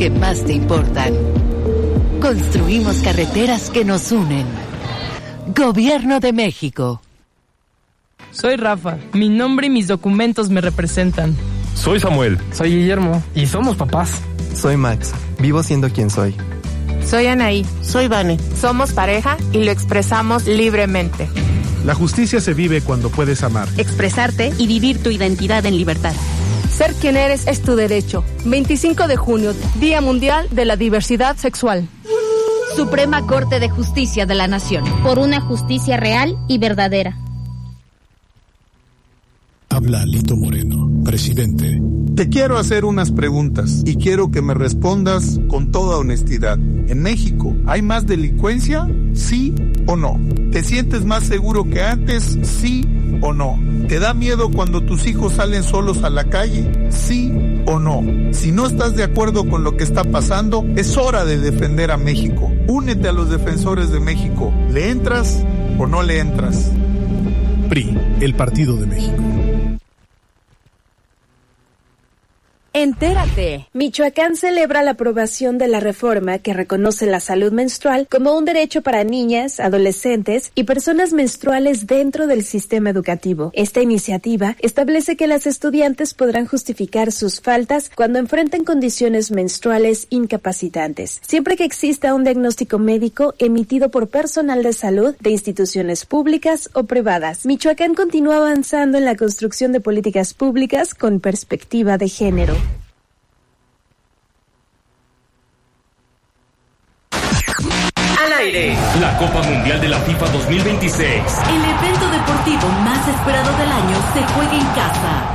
que más te importan. Construimos carreteras que nos unen. Gobierno de México. Soy Rafa. Mi nombre y mis documentos me representan. Soy Samuel. Soy Guillermo. Y somos papás. Soy Max. Vivo siendo quien soy. Soy Anaí. Soy Vane. Somos pareja y lo expresamos libremente. La justicia se vive cuando puedes amar, expresarte y vivir tu identidad en libertad. Ser quien eres es tu derecho. 25 de junio, Día Mundial de la Diversidad Sexual. Suprema Corte de Justicia de la Nación. Por una justicia real y verdadera. Habla Lito Moreno, presidente. Te quiero hacer unas preguntas y quiero que me respondas con toda honestidad. ¿En México hay más delincuencia? ¿Sí o no? ¿Te sientes más seguro que antes? ¿Sí o no? ¿Te da miedo cuando tus hijos salen solos a la calle? ¿Sí o no? Si no estás de acuerdo con lo que está pasando, es hora de defender a México. Únete a los defensores de México. ¿Le entras o no le entras? PRI, el Partido de México. Entérate. Michoacán celebra la aprobación de la reforma que reconoce la salud menstrual como un derecho para niñas, adolescentes y personas menstruales dentro del sistema educativo. Esta iniciativa establece que las estudiantes podrán justificar sus faltas cuando enfrenten condiciones menstruales incapacitantes, siempre que exista un diagnóstico médico emitido por personal de salud de instituciones públicas o privadas. Michoacán continúa avanzando en la construcción de políticas públicas con perspectiva de género. Al aire, la Copa Mundial de la FIFA 2026. El evento deportivo más esperado del año se juega en casa.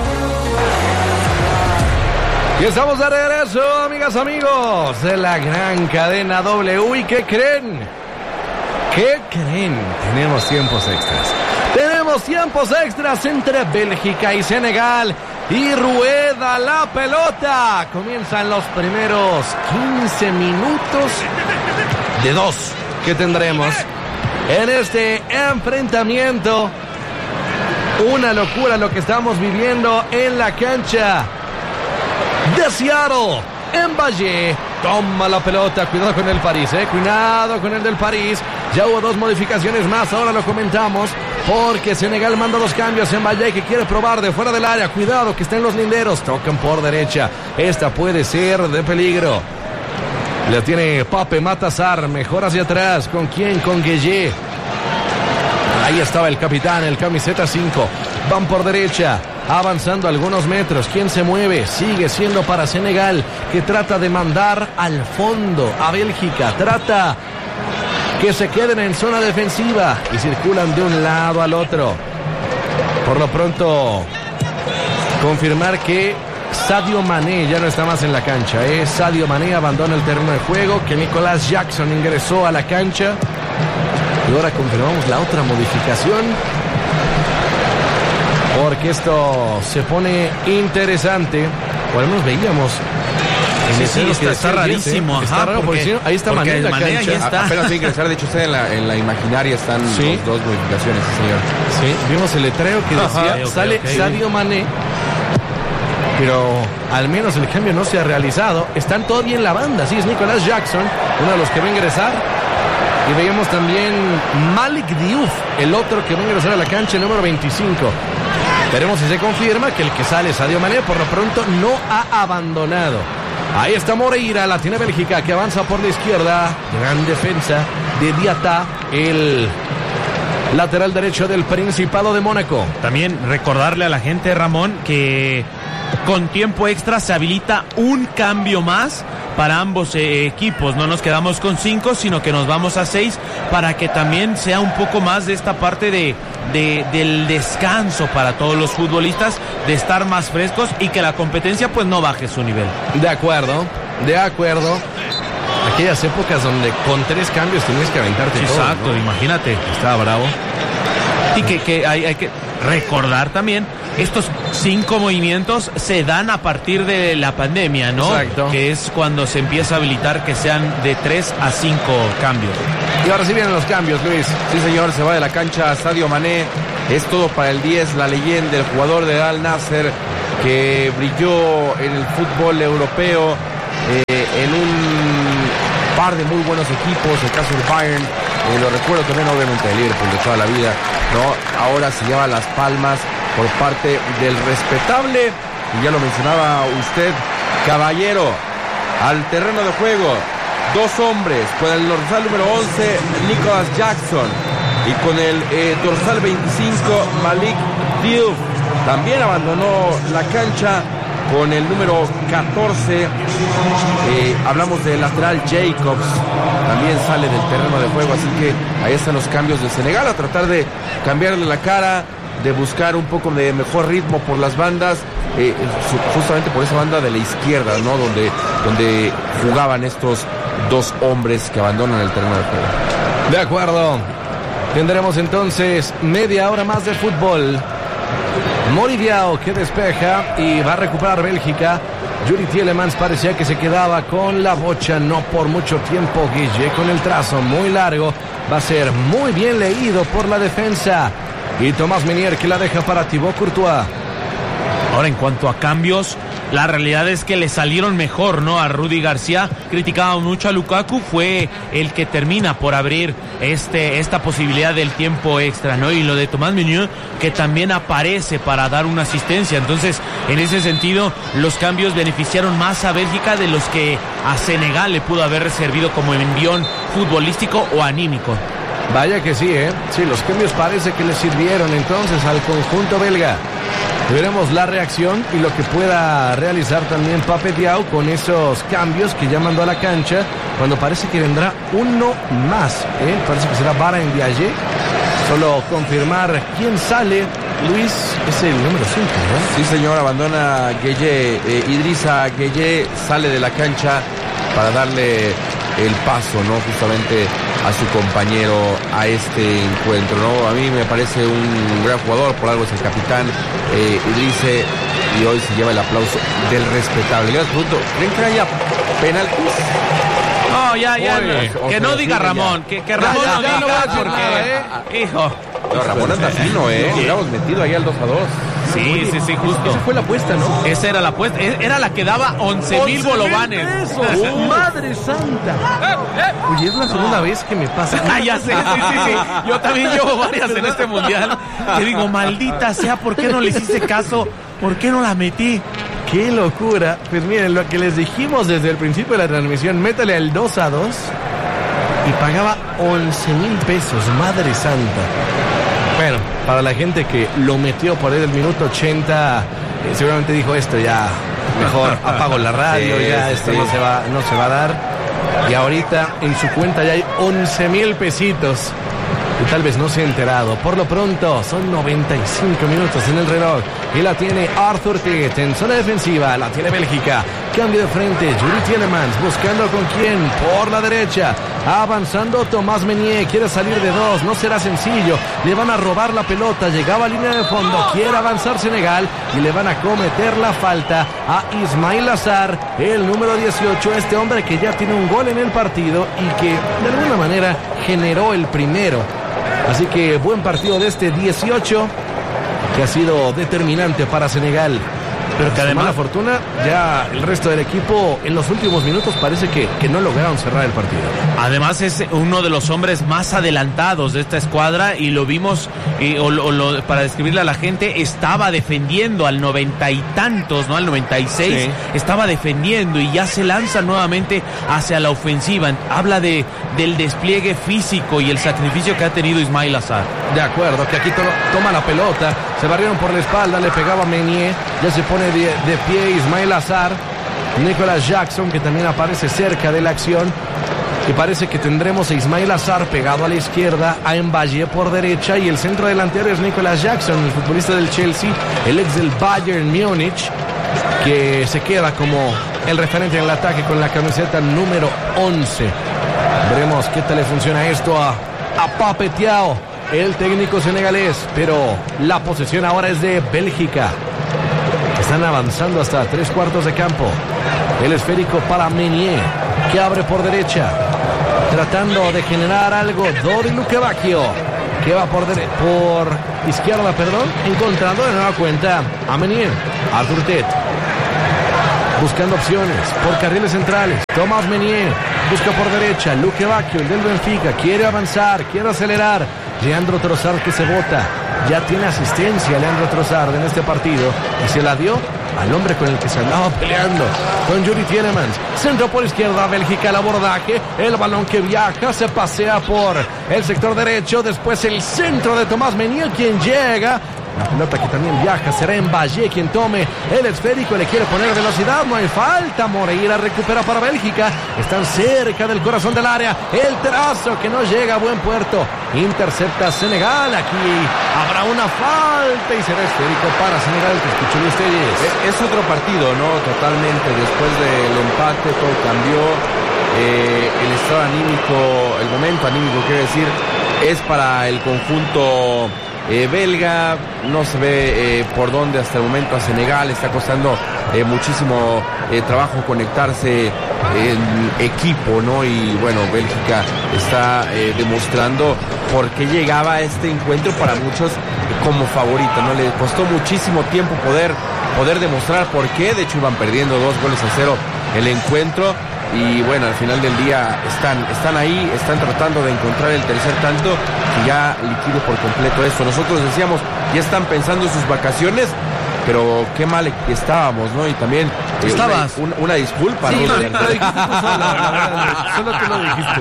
Y estamos de regreso, amigas, amigos, de la gran cadena W. ¿Y qué creen? ¿Qué creen? Tenemos tiempos extras. Tenemos tiempos extras entre Bélgica y Senegal. Y rueda la pelota. Comienzan los primeros 15 minutos de 2 que tendremos en este enfrentamiento. Una locura lo que estamos viviendo en la cancha de Seattle. Mbappé toma la pelota, cuidado con el París, cuidado con el del París. Ya hubo 2 modificaciones más, ahora lo comentamos, porque Senegal manda 2 cambios. Mbappé que quiere probar de fuera del área, cuidado que está en los linderos, tocan por derecha, esta puede ser de peligro. La tiene Pape Matar, mejor hacia atrás, ¿con quién? Con Gueye. Ahí estaba el capitán, el camiseta 5, van por derecha. Avanzando algunos metros, ¿quién se mueve? Sigue siendo para Senegal, que trata de mandar al fondo a Bélgica. Trata que se queden en zona defensiva y circulan de un lado al otro. Por lo pronto, confirmar que Sadio Mané ya no está más en la cancha. Sadio Mané abandona el terreno de juego, que Nicolás Jackson ingresó a la cancha. Y ahora confirmamos la otra modificación, porque esto se pone interesante. O al menos veíamos. Sí, está rarísimo. Está raro, porque ahí está Mané en la cancha. Ahí está. Apenas de ingresar, de hecho, usted en la imaginaria están las 2 modificaciones, señor. Sí, vimos el letrero que decía, sale Sadio Mané, pero al menos el cambio no se ha realizado. Están todavía en la banda, sí, es Nicolás Jackson, uno de los que va a ingresar. Y veíamos también Malik Diouf, el otro que va a ingresar a la cancha, el número 25. Veremos si se confirma que el que sale Sadio Mané, por lo pronto no ha abandonado. Ahí está Moreira, la tiene Bélgica, que avanza por la izquierda. Gran defensa de Diata, el lateral derecho del Principado de Mónaco. También recordarle a la gente, Ramón, que con tiempo extra se habilita un cambio más para ambos equipos. No nos quedamos con 5, sino que nos vamos a 6, para que también sea un poco más de esta parte del descanso para todos los futbolistas, de estar más frescos y que la competencia pues no baje su nivel. De acuerdo. Aquellas épocas donde con 3 cambios tenías que aventarte todo. Exacto, ¿no? Imagínate. Estaba bravo. Y que hay que recordar también, estos 5 movimientos se dan a partir de la pandemia, ¿no? Exacto. Que es cuando se empieza a habilitar que sean de 3 a 5 cambios. Y ahora sí vienen los cambios, Luis. Sí, señor, se va de la cancha Sadio Mané. Es todo para el 10, la leyenda, el jugador de Al Nassr, que brilló en el fútbol europeo, en un par de muy buenos equipos, el caso del Bayern, lo recuerdo también obviamente del Liverpool de toda la vida, ¿no? Ahora se lleva las palmas por parte del respetable, y ya lo mencionaba usted, Caballero, al terreno de juego, 2 hombres, con el dorsal número 11, Nicholas Jackson, y con el dorsal 25, Malik Diouf. También abandonó la cancha con el número 14, hablamos del lateral Jacobs, también sale del terreno de juego, así que ahí están los cambios de Senegal, a tratar de cambiarle la cara, de buscar un poco de mejor ritmo por las bandas, justamente por esa banda de la izquierda, ¿no? Donde jugaban estos 2 hombres que abandonan el terreno de juego. De acuerdo, tendremos entonces media hora más de fútbol. Moridiao que despeja y va a recuperar Bélgica. Yuri Tielemans parecía que se quedaba con la bocha, no por mucho tiempo. Guille con el trazo muy largo, va a ser muy bien leído por la defensa. Y Thomas Meunier que la deja para Thibaut Courtois. Ahora, en cuanto a cambios, la realidad es que le salieron mejor, ¿no? A Rudy García, criticaba mucho a Lukaku, fue el que termina por abrir esta posibilidad del tiempo extra, ¿no? Y lo de Thomas Meunier, que también aparece para dar una asistencia. Entonces, en ese sentido, los cambios beneficiaron más a Bélgica de los que a Senegal le pudo haber servido como envión futbolístico o anímico. Vaya que sí, ¿eh? Sí, los cambios parece que le sirvieron entonces al conjunto belga. Veremos la reacción y lo que pueda realizar también Pape Diaw con esos cambios que ya mandó a la cancha, cuando parece que vendrá uno más, ¿eh? Parece que será Bara Ndiaye. Solo confirmar quién sale. Luis es el número 5, ¿no? Sí, señor, abandona Gueye, Idrissa Gueye sale de la cancha para darle el paso, ¿no? Justamente a su compañero a este encuentro, ¿no? A mí me parece un gran jugador, por algo es el capitán, Idrissa, y hoy se lleva el aplauso del respetable. Les pregunto, ¿creen que haya penaltis? No, ya, que no diga Ramón, que Ramón no diga porque, hijo. No, Ramón anda fino, lo hubiéramos metido ahí al 2-2. Sí, justo. Esa fue la apuesta, ¿no? Esa era la apuesta, era la que daba 11,000 bolovanes. ¡Madre santa! Oye, es la segunda vez que me pasa. Ya sé, sí. Yo también llevo varias en este mundial. Te digo, maldita sea, ¿por qué no les hice caso? ¿Por qué no la metí? ¡Qué locura! Pues miren, lo que les dijimos desde el principio de la transmisión, métale al 2-2 y pagaba 11,000 pesos, madre santa. Bueno, para la gente que lo metió por ahí del minuto 80, seguramente dijo esto ya, mejor apago la radio, esto no se va a dar. Y ahorita en su cuenta ya hay 11,000 pesitos. Y tal vez no se ha enterado. Por lo pronto, son 95 minutos en el reloj. Y la tiene Arthur Tit en zona defensiva. La tiene Bélgica. Cambio de frente. Yuri Tielemans buscando con quién. Por la derecha. Avanzando Thomas Meunier. Quiere salir de 2. No será sencillo. Le van a robar la pelota. Llegaba a línea de fondo. Quiere avanzar Senegal. Y le van a cometer la falta a Ismail Azar. El número 18. Este hombre que ya tiene un gol en el partido. Y que de alguna manera generó el primero. Así que buen partido de este 18 que ha sido determinante para Senegal. Pero que además, la fortuna, ya el resto del equipo en los últimos minutos parece que no lograron cerrar el partido. Además es uno de los hombres más adelantados de esta escuadra y lo vimos, para describirle a la gente, estaba defendiendo al 90 y tantos, ¿no? Al 96, sí. Estaba defendiendo y ya se lanza nuevamente hacia la ofensiva. Habla del despliegue físico y el sacrificio que ha tenido Ismail Azar. De acuerdo, que aquí toma la pelota, se barrieron por la espalda, le pegaba a Meunier, ya se pone de pie Ismail Azar. Nicholas Jackson, que también aparece cerca de la acción, y parece que tendremos a Ismail Azar pegado a la izquierda, a Mbaye por derecha, y el centro delantero es Nicholas Jackson, el futbolista del Chelsea, el ex del Bayern Múnich, que se queda como el referente en el ataque con la camiseta número 11. Veremos qué tal le funciona esto a Pape Diaw, el técnico senegalés, pero la posesión ahora es de Bélgica. Están avanzando hasta 3/4 de campo. El esférico para Meunier, que abre por derecha, tratando de generar algo. Dori Lukebakio, que va por izquierda, encontrando de nueva cuenta a Meunier. Arthur Tit, buscando opciones por carriles centrales. Thomas Meunier busca por derecha. Luque Bacchio, el del Benfica, quiere avanzar, quiere acelerar. Leandro Trossard que se bota. Ya tiene asistencia Leandro Trossard en este partido y se la dio al hombre con el que se andaba peleando, con Yuri Tielemans. Centro por izquierda, Bélgica, el abordaje, el balón que viaja, se pasea por el sector derecho, después el centro de Thomas Meunier, quien llega. La pelota que también viaja será Mbaye quien tome el esférico, le quiere poner velocidad, no hay falta. Moreira recupera para Bélgica, están cerca del corazón del área, el trazo que no llega a buen puerto, intercepta Senegal. Aquí habrá una falta y será esférico para Senegal, que escuchó ustedes. Es otro partido, ¿no? Totalmente, después del empate todo cambió, el estado anímico, el momento anímico, quiero decir, es para el conjunto belga. No se ve por dónde hasta el momento a Senegal. Está costando muchísimo trabajo conectarse en equipo, ¿no? Y bueno, Bélgica está demostrando por qué llegaba a este encuentro para muchos como favorita, ¿no? Le costó muchísimo tiempo poder demostrar por qué. De hecho iban perdiendo 2-0 el encuentro. Y bueno, al final del día están ahí, están tratando de encontrar el tercer tanto que ya liquide por completo esto. Nosotros decíamos, ya están pensando en sus vacaciones, pero qué mal estábamos, ¿no? Y también una disculpa, sí, ¿no? Lo dijiste tú solo tú lo dijiste.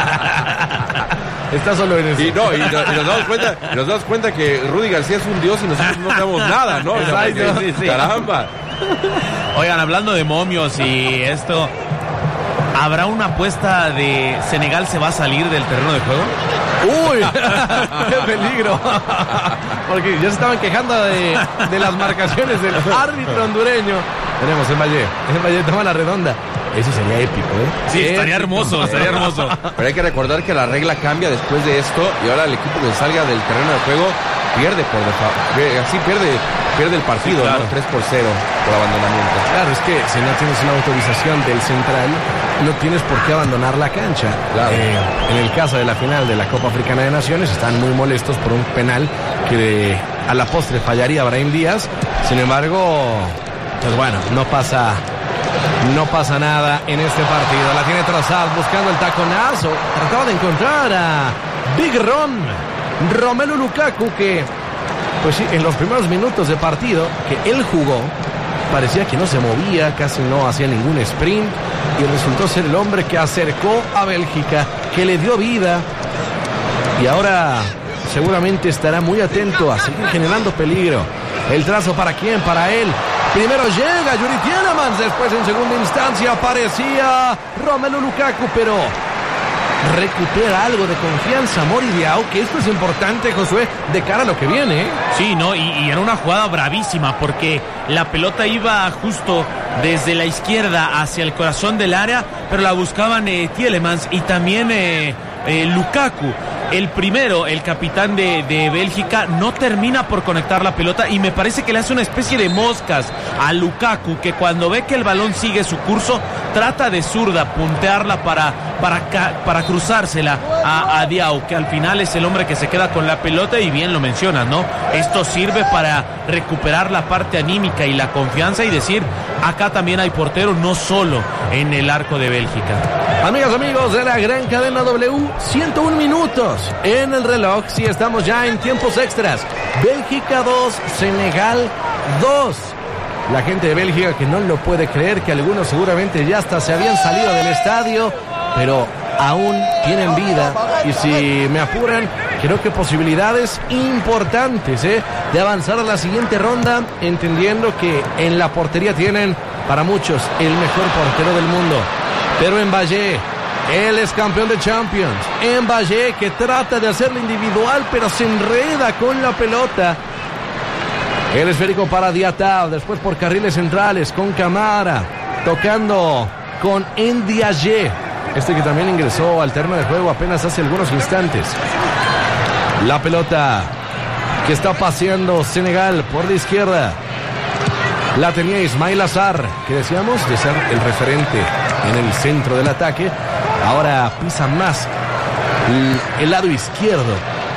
Está solo en eso. Y nos damos cuenta que Rudy García es un dios y nosotros no sabemos nada, ¿no? Sí. Caramba. Oigan, hablando de momios y esto, ¿habrá una apuesta de Senegal se va a salir del terreno de juego? ¡Uy! ¡Qué peligro! Porque ya se estaban quejando de las marcaciones del árbitro hondureño. Tenemos Mbaye toma la redonda. Eso sería épico, ¿eh? Sí, estaría hermoso. Pero hay que recordar que la regla cambia después de esto y ahora el equipo que salga del terreno de juego pierde pierde el partido, sí, claro. ¿No? 3-0 por abandonamiento. Claro, es que si no tienes una autorización del central, no tienes por qué abandonar la cancha. Claro. En el caso de la final de la Copa Africana de Naciones, están muy molestos por un penal que a la postre fallaría Brahim Díaz. Sin embargo, pues bueno, no pasa nada en este partido. La tiene Trossard buscando el taconazo. Trataba de encontrar a Big Romelu Lukaku, que pues sí, en los primeros minutos de partido que él jugó, parecía que no se movía, casi no hacía ningún sprint, y resultó ser el hombre que acercó a Bélgica, que le dio vida, y ahora seguramente estará muy atento a seguir generando peligro. El trazo ¿para quién? Para él. Primero llega Yuri Tielemans, después en segunda instancia aparecía Romelu Lukaku, pero recupera algo de confianza Mori Diao, que esto es importante, Josué, de cara a lo que viene, ¿eh? Sí, ¿no? Y era una jugada bravísima, porque la pelota iba justo desde la izquierda hacia el corazón del área, pero la buscaban Tielemans y también Lukaku. El primero, el capitán de Bélgica, no termina por conectar la pelota y me parece que le hace una especie de moscas a Lukaku, que cuando ve que el balón sigue su curso, trata de zurda puntearla para cruzársela a Diao, que al final es el hombre que se queda con la pelota, y bien lo mencionas, ¿no? Esto sirve para recuperar la parte anímica y la confianza y decir, acá también hay portero, no solo en el arco de Bélgica. Amigos de la gran cadena W, 101 minutos en el reloj. Sí, estamos ya en tiempos extras. Bélgica 2, Senegal 2. La gente de Bélgica que no lo puede creer, que algunos seguramente ya hasta se habían salido del estadio, pero aún tienen vida. Y si me apuran, creo que posibilidades importantes de avanzar a la siguiente ronda, entendiendo que en la portería tienen para muchos el mejor portero del mundo. Pero Mbaye, él es campeón de Champions. Mbaye, que trata de hacerlo individual, pero se enreda con la pelota. El esférico para Diatta, después por carriles centrales con Camara, tocando con Ndiaye, que también ingresó al terreno de juego apenas hace algunos instantes. La pelota que está paseando Senegal por la izquierda. La tenía Ismail Azar, que decíamos de ser el referente en el centro del ataque. Ahora pisa más el lado izquierdo.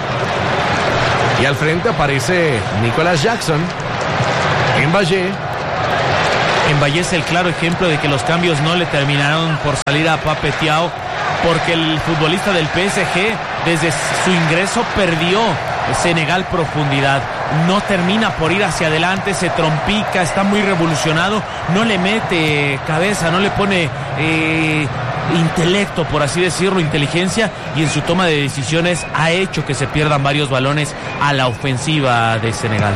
Y al frente aparece Nicolas Jackson. Mbaye. En Valle es el claro ejemplo de que los cambios no le terminaron por salir a Pape Thiaw, porque el futbolista del PSG desde su ingreso perdió Senegal profundidad, no termina por ir hacia adelante, se trompica, está muy revolucionado, no le mete cabeza, no le pone intelecto, por así decirlo, inteligencia, y en su toma de decisiones ha hecho que se pierdan varios balones a la ofensiva de Senegal.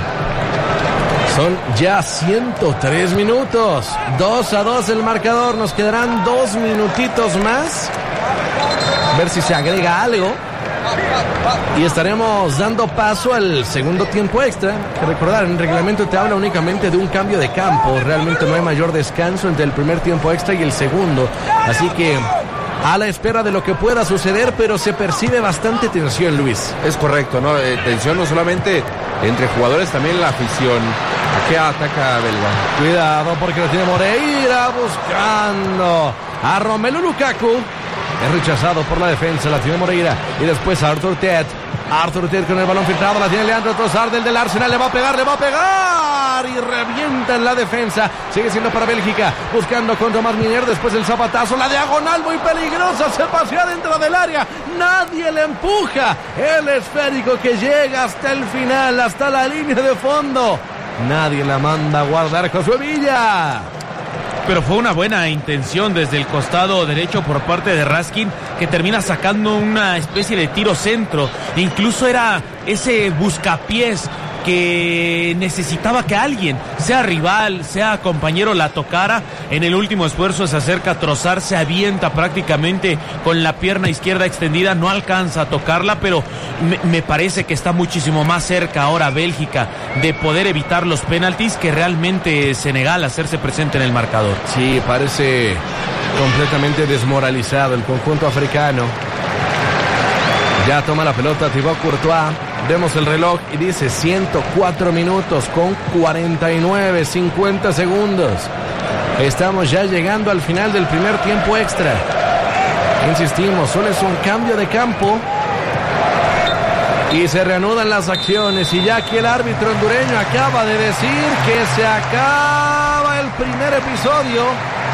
Son ya 103 minutos, 2-2 el marcador, nos quedarán 2 minutitos más, ver si se agrega algo y estaremos dando paso al segundo tiempo extra, que recordar, en el reglamento te habla únicamente de un cambio de campo, realmente no hay mayor descanso entre el primer tiempo extra y el segundo, así que a la espera de lo que pueda suceder, pero se percibe bastante tensión, Luis. Es correcto, ¿no? Tensión no solamente entre jugadores, también la afición. ¿A qué ataca Belga? Cuidado porque lo tiene Moreira buscando a Romelu Lukaku. Es rechazado por la defensa, la tiene Moreira. Y después a Arthur Ted. Arthur Ted con el balón filtrado, la tiene Leandro Trossard del Arsenal. Le va a pegar y revienta en la defensa. Sigue siendo para Bélgica, buscando con Tomás Minier. Después el zapatazo, la diagonal muy peligrosa, se pasea dentro del área. Nadie le empuja. El esférico que llega hasta el final, hasta la línea de fondo. Nadie la manda a guardar con Josué. Pero fue una buena intención desde el costado derecho por parte de Raskin, que termina sacando una especie de tiro centro. Incluso era ese buscapiés que necesitaba que alguien, sea rival, sea compañero, la tocara. En el último esfuerzo se acerca a Trossard, se avienta prácticamente con la pierna izquierda extendida, no alcanza a tocarla, pero me parece que está muchísimo más cerca ahora Bélgica de poder evitar los penaltis que realmente Senegal hacerse presente en el marcador. Sí, parece completamente desmoralizado el conjunto africano. Ya toma la pelota Thibaut Courtois. Vemos el reloj y dice 104 minutos con 50 segundos. Estamos ya llegando al final del primer tiempo extra. Insistimos, solo es un cambio de campo. Y se reanudan las acciones. Y ya aquí el árbitro hondureño acaba de decir que se acaba el primer episodio.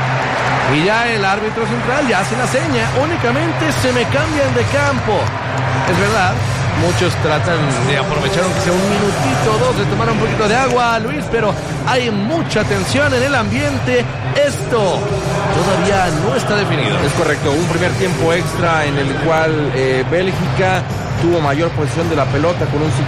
Y ya el árbitro central ya hace la seña. Únicamente se me cambian de campo. Es verdad, muchos tratan de aprovechar aunque sea un minutito o dos de tomar un poquito de agua, Luis, pero hay mucha tensión en el ambiente. Esto todavía no está definido. Es correcto, un primer tiempo extra en el cual Bélgica tuvo mayor posesión de la pelota con un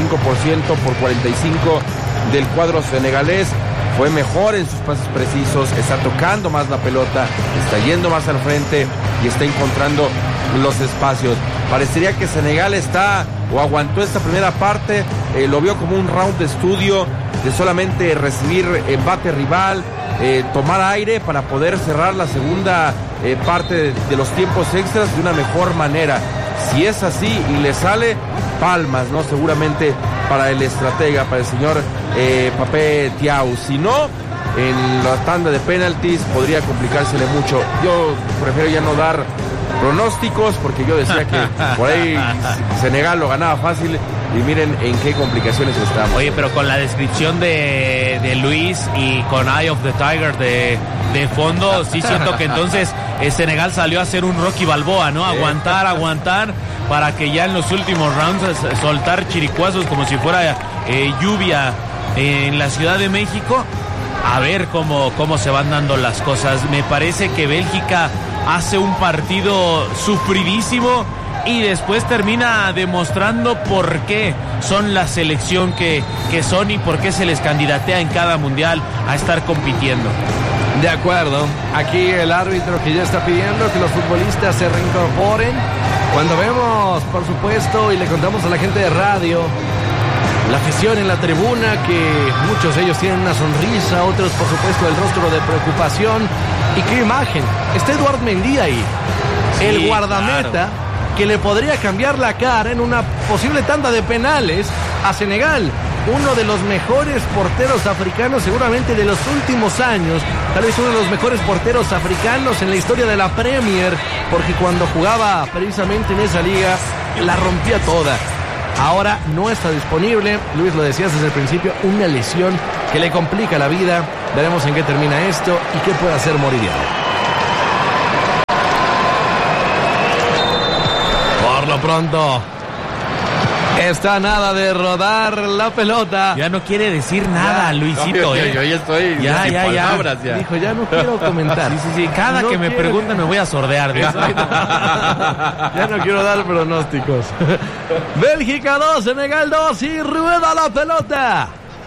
55% por 45% del cuadro senegalés. Fue mejor en sus pases precisos, está tocando más la pelota, está yendo más al frente y está encontrando los espacios. Parecería que Senegal está o aguantó esta primera parte, lo vio como un round de estudio, de solamente recibir embate rival, tomar aire para poder cerrar la segunda parte de los tiempos extras de una mejor manera. Si es así y le sale, palmas, ¿no? Seguramente para el estratega, para el señor Pape Thiaw. Si no, en la tanda de penaltis podría complicársele mucho. Yo prefiero ya no dar pronósticos porque yo decía que por ahí Senegal lo ganaba fácil y miren en qué complicaciones estamos. Oye, pero con la descripción de Luis y con Eye of the Tiger de fondo, sí siento que entonces Senegal salió a hacer un Rocky Balboa, ¿no? Aguantar para que ya en los últimos rounds soltar chiricuazos como si fuera lluvia en la Ciudad de México. A ver cómo se van dando las cosas. Me parece que Bélgica hace un partido sufridísimo y después termina demostrando por qué son la selección que son y por qué se les candidatea en cada mundial a estar compitiendo. De acuerdo, aquí el árbitro que ya está pidiendo que los futbolistas se reincorporen. Cuando vemos, por supuesto, y le contamos a la gente de radio, la afición en la tribuna, que muchos de ellos tienen una sonrisa, otros por supuesto el rostro de preocupación. Y qué imagen, está Eduard Mendy ahí, sí, el guardameta, claro, que le podría cambiar la cara en una posible tanda de penales a Senegal. Uno de los mejores porteros africanos seguramente de los últimos años, tal vez uno de los mejores porteros africanos en la historia de la Premier, porque cuando jugaba precisamente en esa liga la rompía toda. Ahora no está disponible, Luis lo decías desde el principio, una lesión que le complica la vida Veremos en qué termina esto y qué puede hacer Moridiano. Por lo pronto, está nada de rodar la pelota. Ya no quiere decir nada, Luisito. Yo ya estoy ya. palabras ya. Dijo, ya no quiero comentar. Sí. Cada que me pregunten me voy a sordear de eso. Ya no quiero dar pronósticos. Bélgica 2, Senegal 2 y rueda la pelota.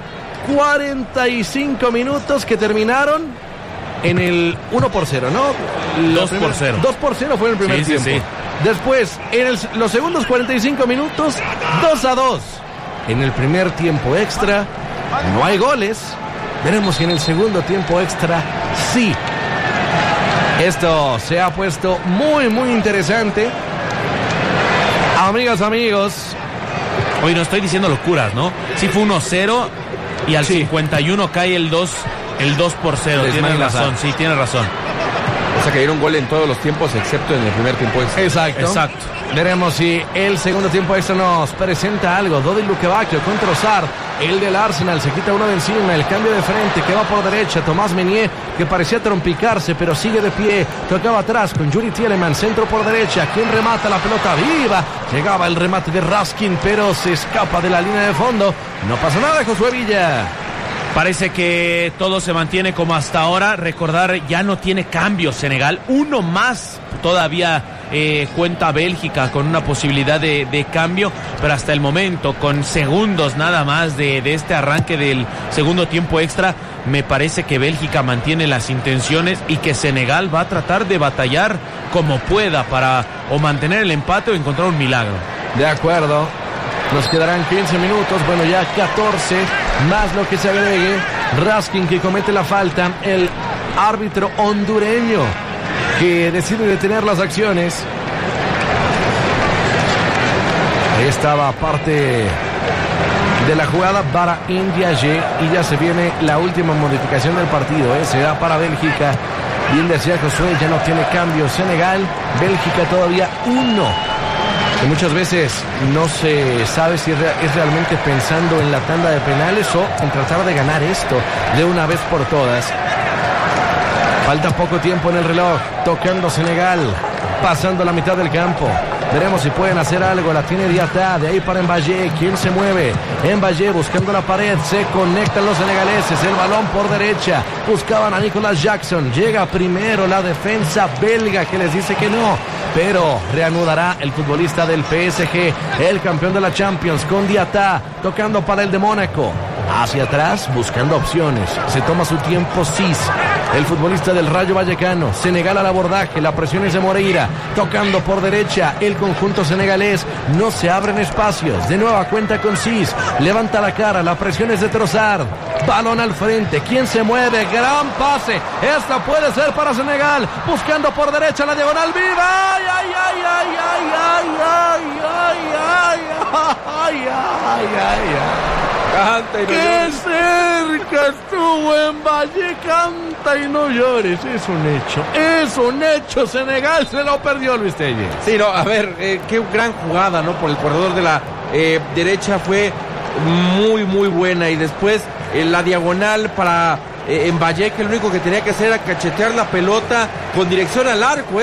45 minutos que terminaron en el 1-0, ¿no? 2-0. 2-0 fue en el primer tiempo. Sí. Después, en los segundos 45 minutos, 2-2. En el primer tiempo extra, no hay goles. Veremos si en el segundo tiempo extra, sí. Esto se ha puesto muy, muy interesante. Amigas, amigos. Hoy no estoy diciendo locuras, ¿no? Sí fue 1-0 y al 51 cae el 2-0. Tienes razón, sí, tienes razón. O sea que dieron gol en todos los tiempos excepto en el primer tiempo extra. Exacto. Veremos si el segundo tiempo extra nos presenta algo. Dodi Lukebakio con Trossard, el del Arsenal, se quita uno de encima, el cambio de frente que va por derecha, Tomás Meunier, que parecía trompicarse, pero sigue de pie, tocaba atrás con Yuri Tielemans, centro por derecha, quien remata la pelota viva, llegaba el remate de Raskin, pero se escapa de la línea de fondo, no pasa nada, Josué Villa. Parece que todo se mantiene como hasta ahora. Recordar, ya no tiene cambios Senegal. Uno más todavía cuenta Bélgica con una posibilidad de cambio. Pero hasta el momento, con segundos nada más de este arranque del segundo tiempo extra, me parece que Bélgica mantiene las intenciones y que Senegal va a tratar de batallar como pueda para o mantener el empate o encontrar un milagro. De acuerdo. Nos quedarán 15 minutos, bueno, ya 14, más lo que se agregue. Raskin, que comete la falta, el árbitro hondureño que decide detener las acciones. Ahí estaba parte de la jugada para Ndiaye y ya se viene la última modificación del partido, se da para Bélgica. Bien decía Josué, ya no tiene cambio Senegal, Bélgica todavía 1. Que muchas veces no se sabe si es realmente pensando en la tanda de penales o en tratar de ganar esto de una vez por todas. Falta poco tiempo en el reloj, tocando Senegal, pasando la mitad del campo. Veremos si pueden hacer algo, la tiene Diatta, de ahí para Mbaye, ¿quién se mueve? Mbaye buscando la pared, se conectan los senegaleses, el balón por derecha, buscaban a Nicolas Jackson, llega primero la defensa belga que les dice que no, pero reanudará el futbolista del PSG, el campeón de la Champions, con Diatta, tocando para el de Mónaco. Hacia atrás, buscando opciones. Se toma su tiempo Cis, el futbolista del Rayo Vallecano. Senegal al abordaje, la presión es de Moreira. Tocando por derecha, el conjunto senegalés. No se abren espacios. De nueva cuenta con Cis. Levanta la cara, la presión es de Trossard. Balón al frente. ¿Quién se mueve? Gran pase. Esta puede ser para Senegal. Buscando por derecha la diagonal viva. ¡Ay, ay, ay, ay, ay, ay, ay, ay, ay, ay, ay, ay, ay! Canta y no ¡Qué llores! cerca estuvo en Valle! Canta y no llores. Es un hecho. Senegal se lo perdió, Luis Telles. Sí, no, a ver, qué gran jugada, ¿no? Por el corredor de la derecha fue muy, muy buena. Y después la diagonal para Mbaye, que lo único que tenía que hacer era cachetear la pelota con dirección al arco.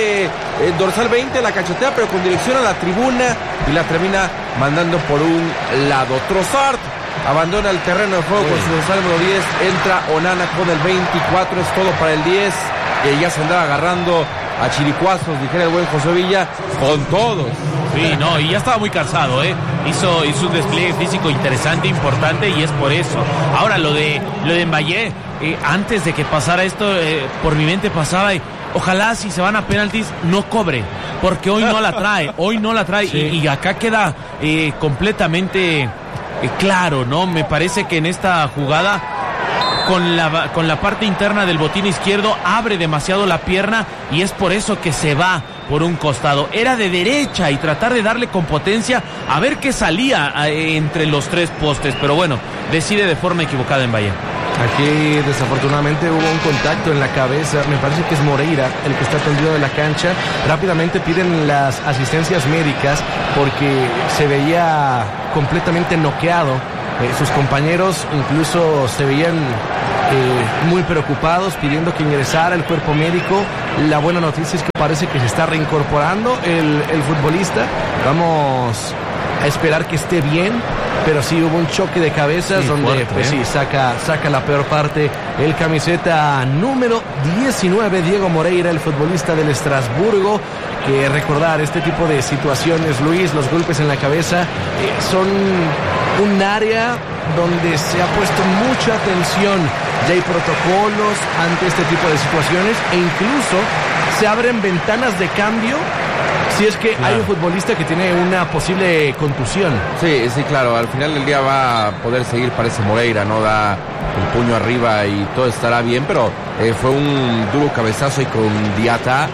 Dorsal 20 la cachetea, pero con dirección a la tribuna y la termina mandando por un lado. Trossard abandona el terreno de juego con su dorsal número 10. Entra Onana con el 24. Es todo para el 10, que ya se andaba agarrando a chiricuazos, dijera el buen José Villa, con todos. Sí, no, y ya estaba muy cansado, hizo un despliegue físico interesante, importante, y es por eso. Ahora, lo de Mbaye, antes de que pasara esto, por mi mente pasaba, ojalá si se van a penaltis no cobre, porque hoy no la trae, sí. y acá queda completamente claro, ¿no? Me parece que en esta jugada, con la parte interna del botín izquierdo, abre demasiado la pierna y es por eso que se va por un costado. Era de derecha y tratar de darle con potencia a ver qué salía entre los tres postes, pero bueno, decide de forma equivocada en Bahía. Aquí desafortunadamente hubo un contacto en la cabeza, me parece que es Moreira el que está tendido de la cancha. Rápidamente piden las asistencias médicas porque se veía completamente noqueado. Sus compañeros incluso se veían muy preocupados, pidiendo que ingresara el cuerpo médico. La buena noticia es que parece que se está reincorporando el futbolista. Vamos a esperar que esté bien, pero sí hubo un choque de cabezas donde fuerte, pues sí, saca la peor parte el camiseta número 19, Diego Moreira, el futbolista del Estrasburgo. Que recordar este tipo de situaciones, Luis, los golpes en la cabeza son un área donde se ha puesto mucha atención. Ya hay protocolos ante este tipo de situaciones e incluso se abren ventanas de cambio si es que hay un futbolista que tiene una posible contusión. Sí, claro, al final del día va a poder seguir, parece Moreira, ¿no? Da el puño arriba y todo estará bien, pero fue un duro cabezazo y con Diata.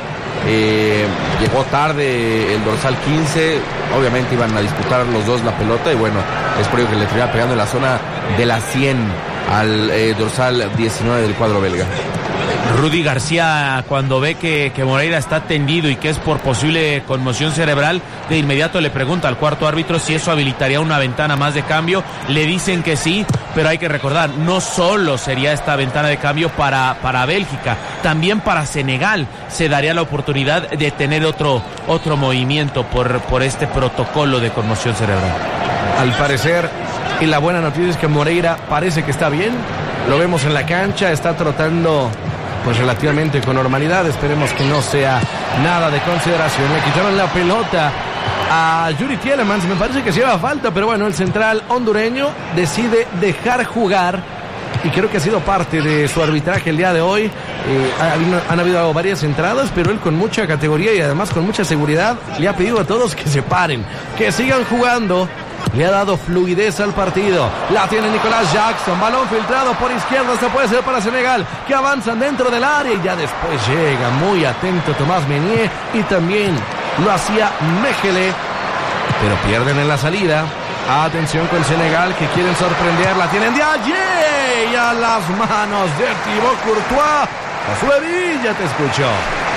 Llegó tarde el dorsal 15, obviamente iban a disputar los dos la pelota y bueno, es por ello que le termina pegando en la zona de la 100 al dorsal 19 del cuadro belga. Rudy García, cuando ve que Moreira está tendido y que es por posible conmoción cerebral, de inmediato le pregunta al cuarto árbitro si eso habilitaría una ventana más de cambio. Le dicen que sí, pero hay que recordar, no solo sería esta ventana de cambio para Bélgica, también para Senegal se daría la oportunidad de tener otro movimiento por este protocolo de conmoción cerebral. Al parecer, y la buena noticia es que Moreira parece que está bien, lo vemos en la cancha, está trotando pues relativamente con normalidad. Esperemos que no sea nada de consideración. Le quitaron la pelota a Yuri Tielemans, me parece que se lleva falta, pero bueno, el central hondureño decide jugar y creo que ha sido parte de su arbitraje el día de hoy. Han habido varias entradas, pero él con mucha categoría y además con mucha seguridad le ha pedido a todos que se paren, que sigan jugando. Le ha dado fluidez al partido. La tiene Nicolás Jackson. Balón filtrado por izquierda. Este puede ser para Senegal, que avanzan dentro del área y ya después llega muy atento Tomás Meunier y también lo hacía Mechele, pero pierden en la salida. Atención con Senegal, que quieren sorprender. La tienen de allí y a las manos de Thibaut Courtois. Josué Villa, te escucho.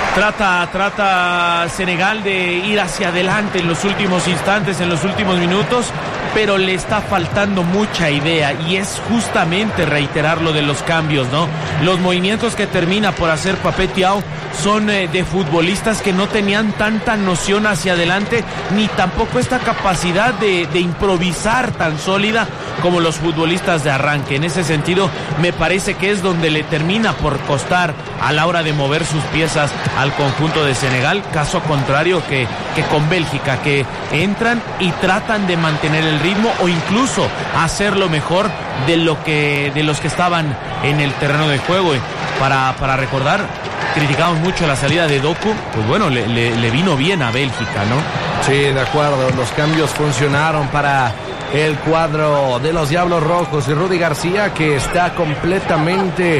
Trata Senegal de ir hacia adelante en los últimos instantes, en los últimos minutos, pero le está faltando mucha idea y es justamente reiterar lo de los cambios, ¿no? Los movimientos que termina por hacer Papé Thiaw son de futbolistas que no tenían tanta noción hacia adelante, ni tampoco esta capacidad de improvisar tan sólida como los futbolistas de arranque. En ese sentido, me parece que es donde le termina por costar a la hora de mover sus piezas al conjunto de Senegal, caso contrario que con Bélgica, que entran y tratan de mantener el ritmo o incluso hacerlo mejor de los que estaban en el terreno de juego. Para recordar, criticamos mucho la salida de Doku, pues bueno, le vino bien a Bélgica, ¿no? Sí, de acuerdo, los cambios funcionaron para el cuadro de los Diablos Rojos y Rudy García, que está completamente,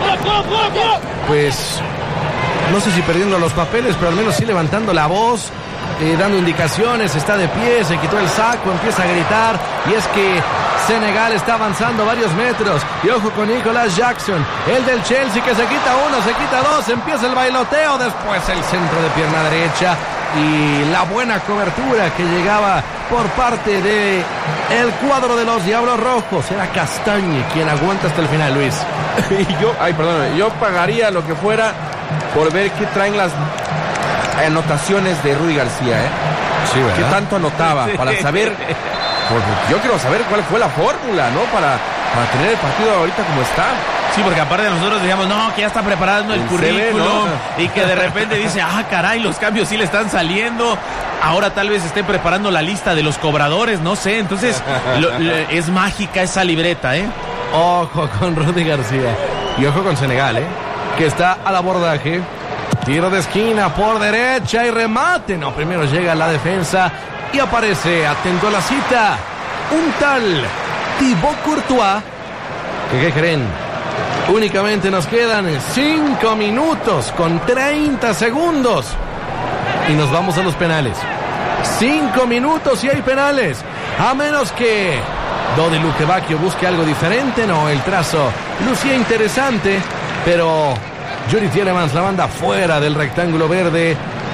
pues, no sé si perdiendo los papeles, pero al menos sí levantando la voz, dando indicaciones, está de pie, se quitó el saco, empieza a gritar, y es que Senegal está avanzando varios metros, y ojo con Nicolás Jackson, el del Chelsea, que se quita uno, se quita dos, empieza el bailoteo, después el centro de pierna derecha, y la buena cobertura que llegaba por parte de el cuadro de los Diablos Rojos. Era Castañe quien aguanta hasta el final, Luis. Yo pagaría lo que fuera por ver qué traen las anotaciones de Rudy García, Sí, ¿verdad? ¿Qué tanto anotaba? Para saber, porque yo quiero saber cuál fue la fórmula, ¿no? Para tener el partido ahorita como está. Sí, porque aparte nosotros decíamos, no, que ya está preparando el currículum, ¿no? Y que de repente dice, caray, los cambios sí le están saliendo. Ahora tal vez esté preparando la lista de los cobradores, no sé. Entonces, es mágica esa libreta, Ojo con Rudy García. Y ojo con Senegal, que está al abordaje. Tiro de esquina por derecha y remate. No, primero llega la defensa y aparece, atento a la cita, un tal Thibaut Courtois. ¿Qué creen? Únicamente nos quedan 5 minutos con 30 segundos. Y nos vamos a los penales. 5 minutos y hay penales. A menos que Dodi Lukebakio busque algo diferente. No, el trazo lucía interesante, pero Yuri Tielemans la manda fuera del rectángulo verde.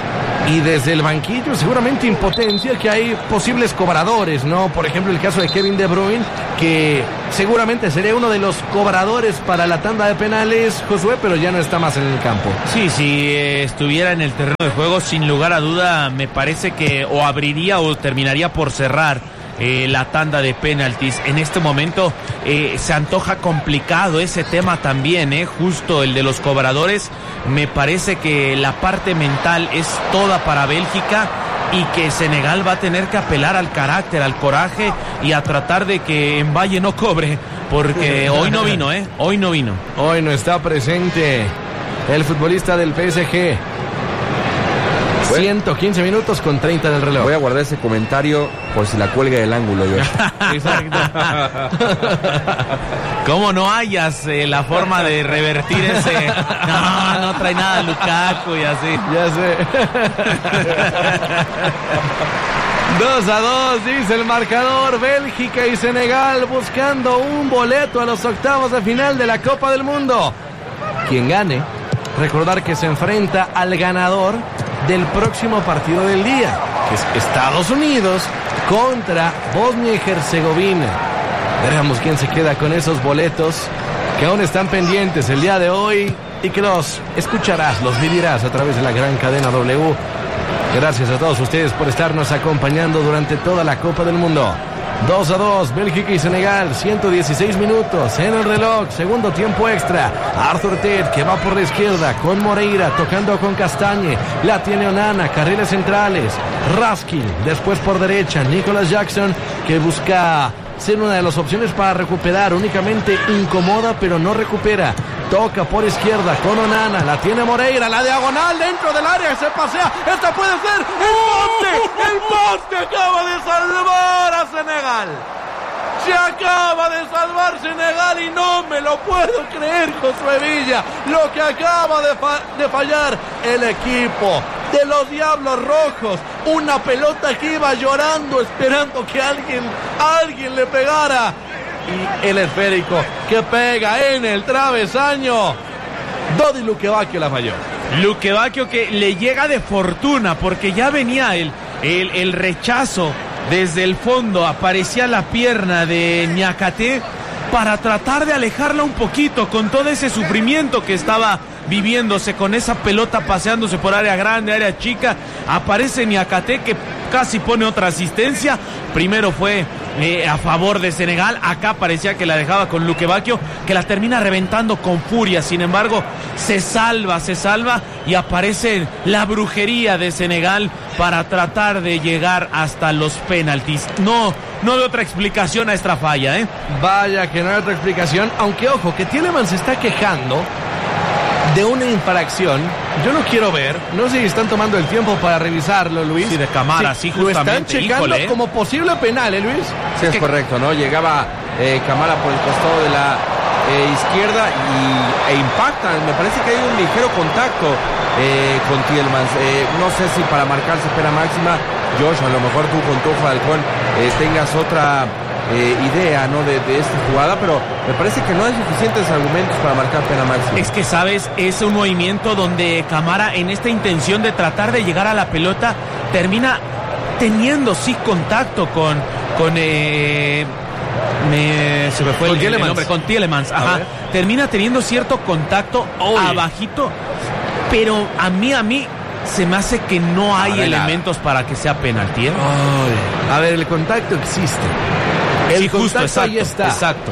Y desde el banquillo seguramente impotencia que hay posibles cobradores, ¿no? Por ejemplo, el caso de Kevin De Bruyne, que seguramente sería uno de los cobradores para la tanda de penales, Josué, pero ya no está más en el campo. Sí, si estuviera en el terreno de juego, sin lugar a duda, me parece que o abriría o terminaría por cerrar la tanda de penaltis. En este momento se antoja complicado ese tema también, justo el de los cobradores. Me parece que la parte mental es toda para Bélgica y que Senegal va a tener que apelar al carácter, al coraje y a tratar de que Mbaye no cobre, porque hoy no vino, hoy no vino. Hoy no está presente el futbolista del PSG. 115 minutos con 30 del reloj. Voy a guardar ese comentario por si la cuelga del ángulo, yo. Exacto. ¿Cómo no hayas la forma de revertir ese? No trae nada Lukaku y así. Ya sé. 2-2, dice el marcador. Bélgica y Senegal buscando un boleto a los octavos de final de la Copa del Mundo. Quien gane, recordar que se enfrenta al ganador del próximo partido del día, que es Estados Unidos contra Bosnia y Herzegovina. Veremos quién se queda con esos boletos que aún están pendientes el día de hoy y que los escucharás, los vivirás a través de la gran cadena W. Gracias a todos ustedes por estarnos acompañando durante toda la Copa del Mundo. 2-2, Bélgica y Senegal, 116 minutos en el reloj, segundo tiempo extra. Arthur Ted, que va por la izquierda con Moreira, tocando con Castañe, la tiene Onana, carriles centrales, Raskin, después por derecha, Nicholas Jackson, que busca ser una de las opciones para recuperar, únicamente incomoda pero no recupera. Toca por izquierda con Onana, la tiene Moreira, la diagonal dentro del área, se pasea, esta puede ser el poste acaba de salvar a Senegal. Se acaba de salvar Senegal y no me lo puedo creer, Josué Villa, lo que acaba de fallar el equipo de los Diablos Rojos. Una pelota que iba llorando, esperando que alguien le pegara. Y el esférico que pega en el travesaño. Dodi Lukebakio la falló. Lukebakio que le llega de fortuna porque ya venía el rechazo desde el fondo. Aparecía la pierna de Niakate para tratar de alejarla un poquito con todo ese sufrimiento que estaba viviéndose con esa pelota paseándose por área grande, área chica. Aparece Niakate que casi pone otra asistencia. Primero fue a favor de Senegal, acá parecía que la dejaba con Lukebakio, que la termina reventando con furia. Sin embargo, se salva y aparece la brujería de Senegal para tratar de llegar hasta los penaltis. No de otra explicación a esta falla, Vaya que no hay otra explicación, aunque ojo, que Tielemans se está quejando de una infracción. Yo no quiero ver, no sé si están tomando el tiempo para revisarlo, Luis. Sí, de cámara, sí, justamente. Lo están checando como posible penal, Luis. Sí, es correcto, ¿no? Llegaba Camara por el costado de la izquierda e impacta. Me parece que hay un ligero contacto con Tielemans. No sé si para marcarse pena máxima, Josh, a lo mejor tú con tu ojo de halcón tengas otra idea, ¿no? de esta jugada, pero me parece que no hay suficientes argumentos para marcar pena máxima. Es que, ¿sabes? Es un movimiento donde Camara, en esta intención de tratar de llegar a la pelota, termina teniendo sí contacto con se me fue el nombre, con Tielemans. Ajá. Termina teniendo cierto contacto abajito, pero a mí se me hace que no hay elementos para que sea penalti. A ver, el contacto existe. El contacto exacto, ahí está. Exacto.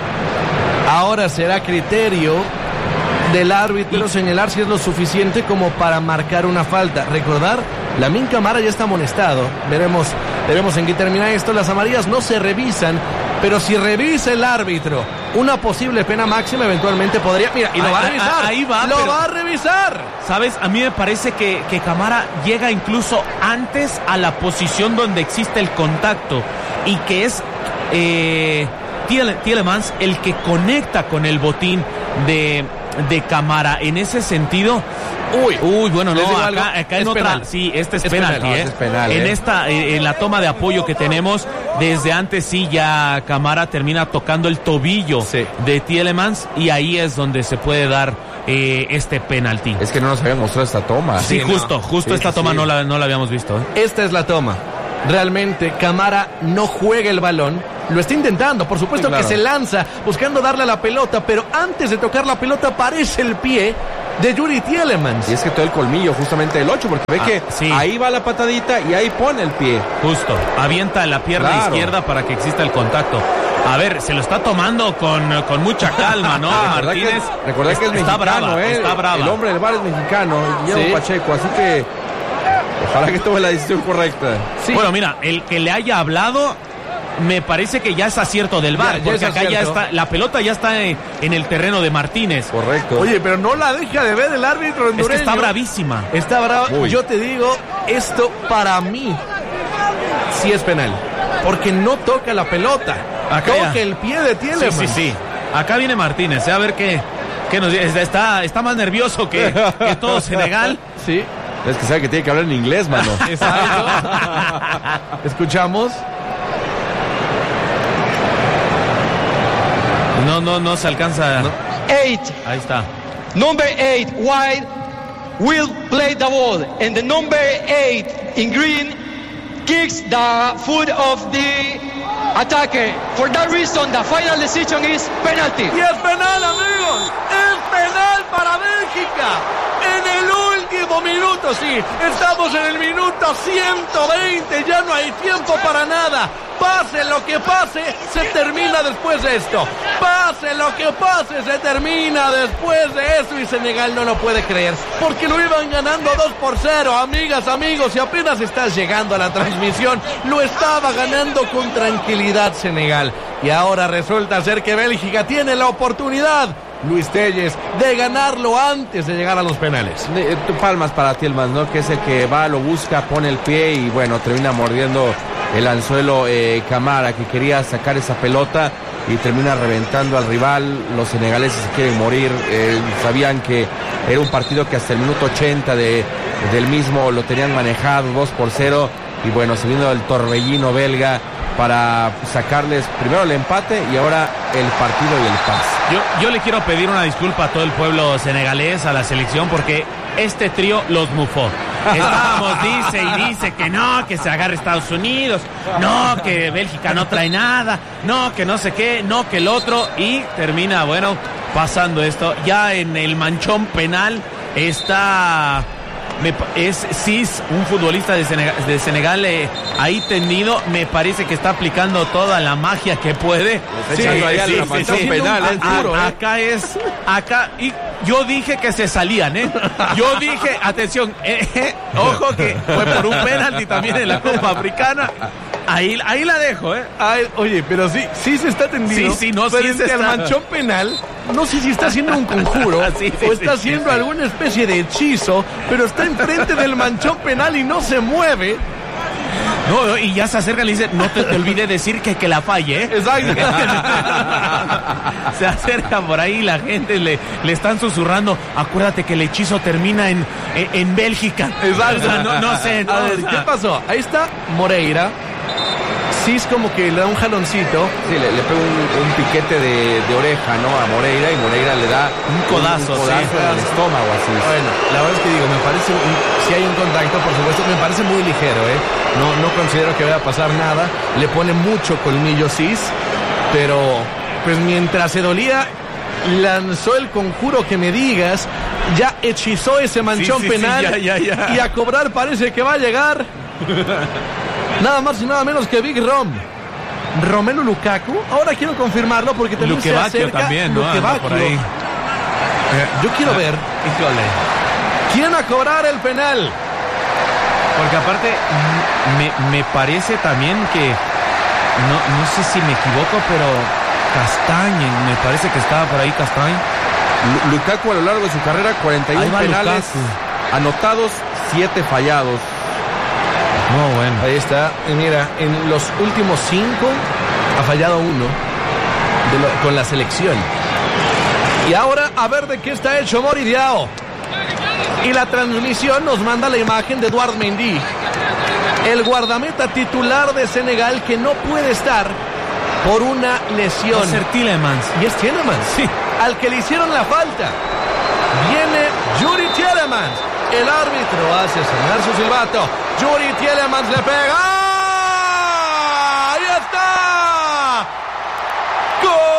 Ahora será criterio del árbitro señalar si es lo suficiente como para marcar una falta. Recordar, Lamine Camara ya está amonestado. Veremos en qué termina esto. Las amarillas no se revisan, pero si revisa el árbitro una posible pena máxima, eventualmente podría... Mira, y lo va a revisar. Ahí va. Lo va a revisar. ¿Sabes? A mí me parece que Camara llega incluso antes a la posición donde existe el contacto y que es Tielemans el que conecta con el botín de Camara. En ese sentido, bueno, no, acá en otra, penal. Sí, este es penalti, es penal, en la toma de apoyo que tenemos desde antes, sí, ya Camara termina tocando el tobillo de Tielemans y ahí es donde se puede dar este penalti. Es que no nos habían mostrado esta toma. Sí, justo esta toma no la habíamos visto. Esta es la toma. Realmente Camara no juega el balón. Lo está intentando, por supuesto, que se lanza buscando darle a la pelota, pero antes de tocar la pelota aparece el pie de Yuri Tielemans. Y es que todo el colmillo justamente del 8, porque ve que ahí va la patadita y ahí pone el pie. Justo, avienta la pierna izquierda para que exista el contacto. A ver, se lo está tomando con mucha calma, ¿no? Martínez. Recordá que es mexicano, está brava. El hombre del bar es mexicano, Guillermo Pacheco, así que ojalá que tome la decisión correcta. Sí. Bueno, mira, el que le haya hablado, me parece que ya es acierto del VAR, porque acá ya está, la pelota ya está en el terreno de Martínez. Correcto. Oye, pero no la deja de ver el árbitro hondureño. Es que está bravísima. Está brava. Uy. Yo te digo, esto para mí sí es penal, porque no toca la pelota. Acá toca el pie de Tielemans. Sí. Acá viene Martínez, a ver qué nos dice. Está más nervioso que todo Senegal. Sí. Es que sabe que tiene que hablar en inglés, mano. Exacto. Escuchamos. No se alcanza. No. 8. Ahí está. Number 8 white will play the ball, and the number 8 in green kicks the foot of the attacker. For that reason, the final decision is penalty. Y es penal, amigos. Es penal para Bélgica. En el último minuto, sí. Estamos en el minuto 120. Ya no hay tiempo para nada. Pase lo que pase, se termina después de esto. Pase lo que pase, se termina después de esto. Y Senegal no lo puede creer, porque lo iban ganando 2-0. Amigas, amigos, y apenas estás llegando a la transmisión, lo estaba ganando con tranquilidad Senegal. Y ahora resulta ser que Bélgica tiene la oportunidad, Luis Telles, de ganarlo antes de llegar a los penales. Palmas para Tielemans, ¿no? Que es el que va, lo busca, pone el pie y bueno, termina mordiendo el anzuelo Camara, que quería sacar esa pelota y termina reventando al rival. Los senegaleses se quieren morir, sabían que era un partido que hasta el minuto 80 del mismo lo tenían manejado 2-0 y bueno, se vino el torbellino belga para sacarles primero el empate y ahora el partido y el pase. Yo le quiero pedir una disculpa a todo el pueblo senegalés, a la selección, porque este trío los mufó. Estábamos, dice que no, que se agarre Estados Unidos, no, que Bélgica no trae nada, no, que no sé qué, no, que el otro, y termina, bueno, pasando esto. Ya en el manchón penal está... Es Cis, un futbolista de Senegal ahí tendido. Me parece que está aplicando toda la magia que puede. Acá y yo dije que se salían, yo dije, atención, ojo que fue por un penalti también en la Copa Africana. Ahí la dejo, Oye, pero sí se está tendido. Sí, frente al manchón penal. No sé si está haciendo un conjuro o está haciendo alguna especie de hechizo, pero está enfrente del manchón penal y no se mueve. No, y ya se acerca y le dice, no te olvides decir que la falle, Exacto. Se acerca por ahí, la gente le están susurrando, acuérdate que el hechizo termina en Bélgica. Exacto. O sea, no sé. A ver, ¿qué pasó? Ahí está Moreira. Sí, es como que le da un jaloncito. Sí, le pega un piquete de oreja, ¿no? A Moreira, y Moreira le da un codazo en el estómago, así. Bueno, la verdad es que digo, me parece, si hay un contacto, por supuesto, me parece muy ligero, No considero que vaya a pasar nada. Le pone mucho colmillo Cis, pero pues mientras se dolía, lanzó el conjuro que me digas, ya hechizó ese manchón penal. Sí, ya. Y a cobrar parece que va a llegar nada más y nada menos que Big Rom, Romelu Lukaku. Ahora quiero confirmarlo porque también se acerca también, ¿no? Por ahí. Yo quiero ver quién a cobrar el penal, porque aparte me parece también que no sé si me equivoco, pero Castagne, me parece que estaba por ahí Castagne. Lukaku a lo largo de su carrera 41 penales anotados, 7 fallados. No, bueno. Ahí está. Y mira, en los últimos 5 ha fallado 1 con la selección. Y ahora a ver de qué está hecho Mori Diao. Y la transmisión nos manda la imagen de Edouard Mendy, el guardameta titular de Senegal, que no puede estar por una lesión. Va a ser Tielemans. Y es Tielemans, sí, al que le hicieron la falta. Yuri Tielemans. El árbitro hace sonar su silbato. Yuri Tielemans le pega. ¡Ahí está! ¡Gol!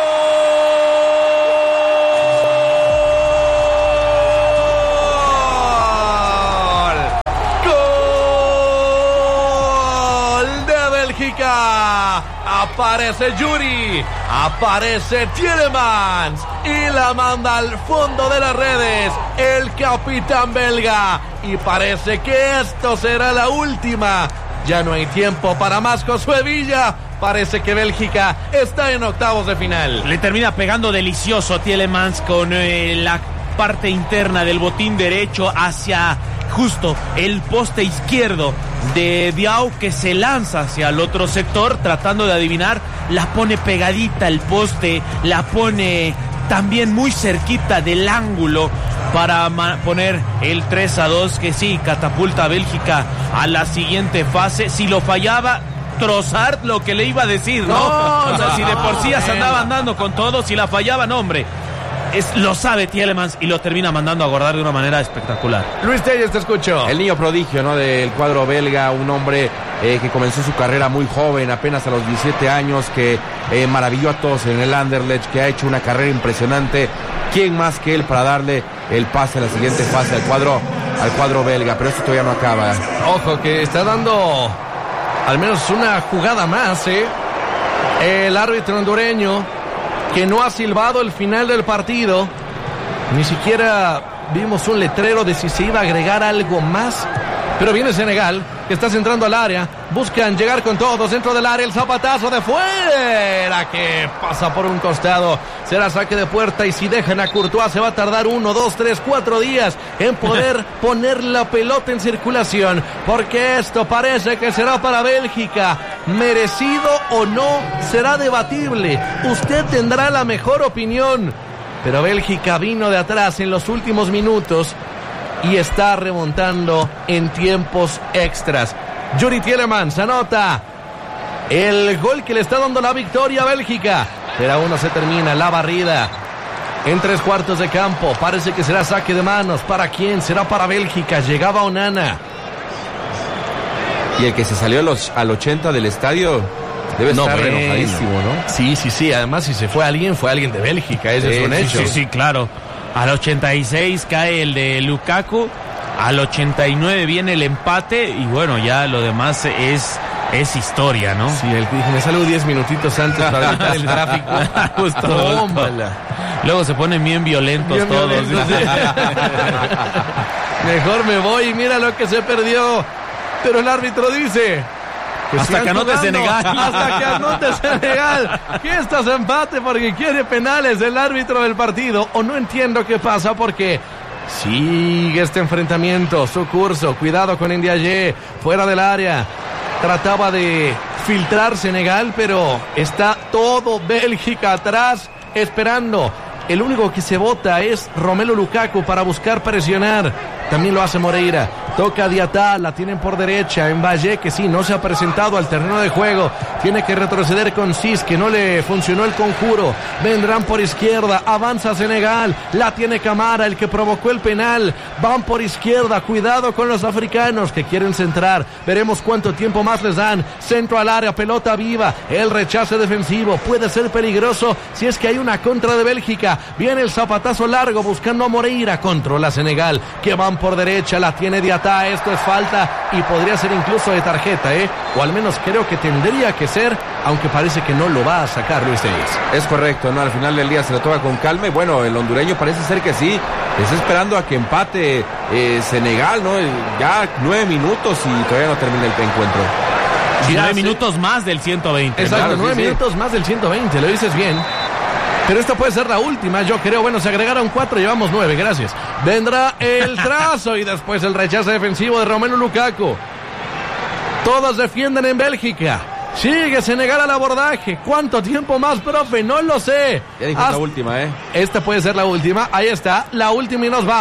Aparece Yuri, aparece Tielemans y la manda al fondo de las redes el capitán belga, y parece que esto será la última. Ya no hay tiempo para más, Josué Villa. Parece que Bélgica está en octavos de final. Le termina pegando delicioso Tielemans con la parte interna del botín derecho hacia justo el poste izquierdo de Diao, que se lanza hacia el otro sector tratando de adivinar. La pone pegadita al poste, la pone también muy cerquita del ángulo para poner el 3-2, que sí, catapulta a Bélgica a la siguiente fase. Si lo fallaba, Trossard lo que le iba a decir, ¿no? O sea, si de por sí ya se andaba andando con todo, si la fallaba, no, hombre. Lo sabe Tielemans y lo termina mandando a guardar de una manera espectacular. Luis Telles, te escucho. El niño prodigio, ¿no?, del cuadro belga, un hombre que comenzó su carrera muy joven, apenas a los 17 años, que maravilló a todos en el Anderlecht, que ha hecho una carrera impresionante. ¿Quién más que él para darle el pase a la siguiente fase al cuadro belga? Pero esto todavía no acaba. Ojo, que está dando al menos una jugada más, el árbitro hondureño, que no ha silbado el final del partido. Ni siquiera vimos un letrero de si se iba a agregar algo más. Pero viene Senegal, que está centrando al área. Buscan llegar con todos dentro del área. El zapatazo de fuera, que pasa por un costado. Será saque de puerta, y si dejan a Courtois se va a tardar 1, 2, 3, 4 días en poder poner la pelota en circulación, porque esto parece que será para Bélgica. Merecido o no, será debatible. Usted tendrá la mejor opinión, pero Bélgica vino de atrás en los últimos minutos y está remontando en tiempos extras. Yuri Tielemans anota el gol que le está dando la victoria a Bélgica, pero aún no se termina la barrida en 3/4 de campo. Parece que será saque de manos. ¿Para quién? Será para Bélgica. Llegaba Onana. Y el que se salió al 80 del estadio debe estar enojadísimo, ¿no? Sí. Además, si se fue alguien de Bélgica. Ese es un hecho. Sí, claro. Al 86 cae el de Lukaku. Al 89 viene el empate. Y bueno, ya lo demás es historia, ¿no? Sí, el que dije, me salgo 10 minutitos antes para evitar el tráfico. Justo. Tómala. Luego se ponen bien violentos todos. Mejor me voy y mira lo que se perdió. Pero el árbitro dice... Hasta que anote Senegal. Hasta que anote Senegal. Que esto se empate porque quiere penales el árbitro del partido. O no entiendo qué pasa, porque sigue este enfrentamiento, su curso. Cuidado con Ndiaye, fuera del área. Trataba de filtrar Senegal, pero está todo Bélgica atrás esperando. El único que se bota es Romelu Lukaku para buscar presionar. También lo hace Moreira. Toca Diatá, la tienen por derecha. En Valle, que sí, no se ha presentado al terreno de juego. Tiene que retroceder con Cis, que no le funcionó el conjuro. Vendrán por izquierda, avanza Senegal. La tiene Camara, el que provocó el penal. Van por izquierda, cuidado con los africanos que quieren centrar. Veremos cuánto tiempo más les dan. Centro al área, pelota viva. El rechace defensivo puede ser peligroso si es que hay una contra de Bélgica. Viene el zapatazo largo buscando a Moreira. Controla Senegal, que van por derecha, la tiene Diatá. Esto es falta y podría ser incluso de tarjeta, o al menos creo que tendría que ser, aunque parece que no lo va a sacar Luis Telles. Es correcto, ¿no? Al final del día se lo toca con calma y bueno, el hondureño parece ser que sí, está esperando a que empate Senegal, ¿no? Ya 9 minutos y todavía no termina el encuentro. Y 9 minutos más del 120. Exacto, claro, 9 minutos más del 120, lo dices bien. Pero esta puede ser la última, yo creo. Bueno, se agregaron 4, llevamos 9, gracias. Vendrá el trazo y después el rechazo defensivo de Romelu Lukaku. Todos defienden en Bélgica. Sigue Senegal al abordaje. ¿Cuánto tiempo más, profe? No lo sé. Ya dijo la última, Esta puede ser la última. Ahí está, la última y nos vamos.